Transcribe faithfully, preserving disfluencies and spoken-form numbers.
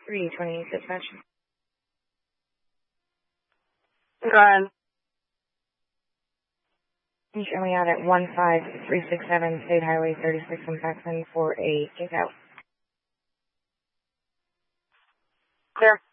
three twenty dispatch. Go ahead. You show me out at one five three six seven State Highway thirty-six in Paxton for a takeout. Clear.